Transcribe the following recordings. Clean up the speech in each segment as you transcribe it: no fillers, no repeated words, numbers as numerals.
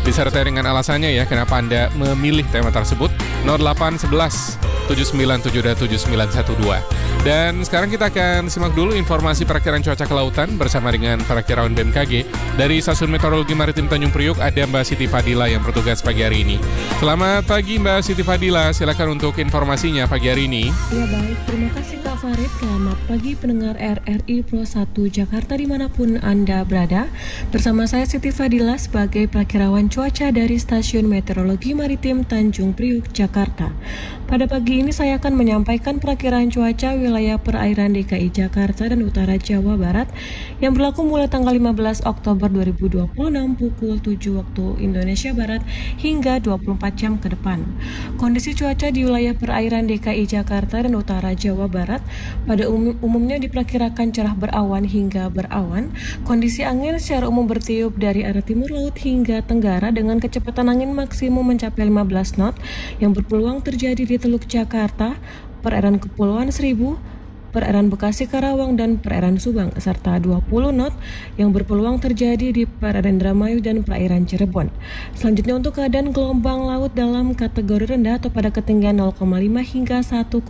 Disertai dengan alasannya ya, kenapa Anda memilih tema tersebut. 0811 797 dan 7912. Dan sekarang kita akan simak dulu informasi perakiraan cuaca kelautan bersama dengan perakirawan BMKG. Dari Stasiun Meteorologi Maritim Tanjung Priuk ada Mbak Siti Fadila yang bertugas pagi hari ini. Selamat pagi Mbak Siti Fadila, silakan untuk informasinya pagi hari ini. Ya baik, terima kasih Kak Farid. Selamat pagi pendengar RRI Pro 1 Jakarta dimanapun Anda berada. Bersama saya Siti Fadila sebagai perakirawan cuaca dari Stasiun Meteorologi Maritim Tanjung Priuk, Jakarta. Pada pagi ini saya akan menyampaikan perakiraan cuaca wilayah perairan DKI Jakarta dan Utara Jawa Barat yang berlaku mulai tanggal 15 Oktober 2026 pukul 7 waktu Indonesia Barat hingga 24 jam ke depan. Kondisi cuaca di wilayah perairan DKI Jakarta dan Utara Jawa Barat pada umumnya diperkirakan cerah berawan hingga berawan. Kondisi angin secara umum bertiup dari arah timur laut hingga tenggara dengan kecepatan angin maksimum mencapai 15 knot yang berpeluang terjadi di Teluk Jakarta, perairan Kepulauan Seribu, perairan Bekasi Karawang dan perairan Subang serta 20 knot yang berpeluang terjadi di perairan Indramayu dan perairan Cirebon. Selanjutnya untuk keadaan gelombang laut dalam kategori rendah atau pada ketinggian 0,5 hingga 1,25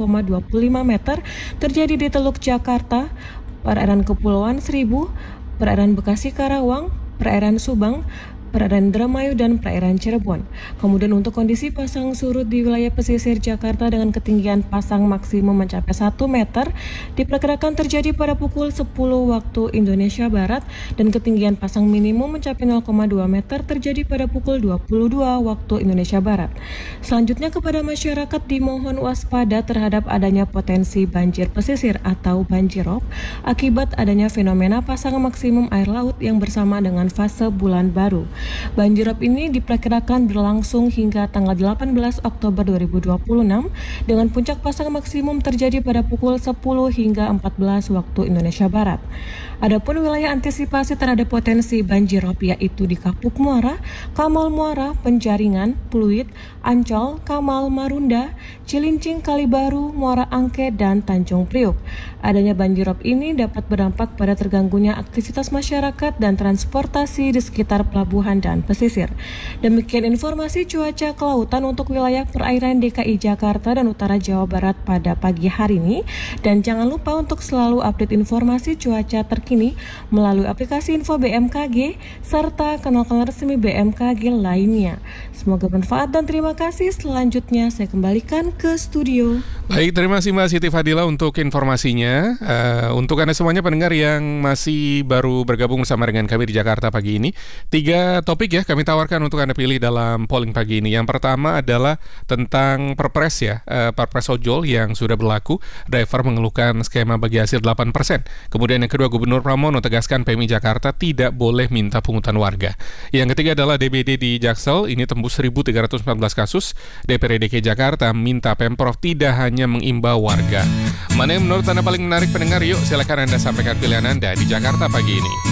meter terjadi di Teluk Jakarta, perairan Kepulauan Seribu, perairan Bekasi Karawang, perairan Subang, perairan Indramayu dan perairan Cirebon. Kemudian untuk kondisi pasang surut di wilayah pesisir Jakarta dengan ketinggian pasang maksimum mencapai 1 meter diperkirakan terjadi pada pukul 10 waktu Indonesia Barat dan ketinggian pasang minimum mencapai 0,2 meter terjadi pada pukul 22 waktu Indonesia Barat. Selanjutnya kepada masyarakat dimohon waspada terhadap adanya potensi banjir pesisir atau banjirop akibat adanya fenomena pasang maksimum air laut yang bersama dengan fase bulan baru. Banjirop ini diperkirakan berlangsung hingga tanggal 18 Oktober 2026 dengan puncak pasang maksimum terjadi pada pukul 10 hingga 14 waktu Indonesia Barat. Adapun wilayah antisipasi terhadap potensi banjirop yaitu di Kapuk Muara, Kamal Muara, Penjaringan, Pluit, Ancol, Kamal, Marunda, Cilincing, Kalibaru, Muara Angke, dan Tanjung Priuk. Adanya banjirop ini dapat berdampak pada terganggunya aktivitas masyarakat dan transportasi di sekitar pelabuhan dan pesisir. Demikian informasi cuaca kelautan untuk wilayah perairan DKI Jakarta dan Utara Jawa Barat pada pagi hari ini. Dan jangan lupa untuk selalu update informasi cuaca terkini melalui aplikasi Info BMKG serta kanal-kanal resmi BMKG lainnya. Semoga bermanfaat dan terima kasih. Selanjutnya saya kembalikan ke studio. Baik, terima kasih Mbak Siti Fadila untuk informasinya. Untuk Anda semuanya pendengar yang masih baru bergabung bersama dengan kami di Jakarta pagi ini, 3 topik ya kami tawarkan untuk Anda pilih dalam polling pagi ini. Yang pertama adalah tentang Perpres ya, Perpres ojol yang sudah berlaku. Driver mengeluhkan skema bagi hasil 8%. Kemudian yang kedua, Gubernur Pramono tegaskan PMI Jakarta tidak boleh minta pungutan warga. Yang ketiga adalah DBD di Jaksel, ini tembus 1.314 kasus. DPRD DKI Jakarta minta Pemprov tidak hanya mengimbau warga. Mana yang menurut Anda paling menarik pendengar? Yuk silakan Anda sampaikan pilihan Anda di Jakarta pagi ini.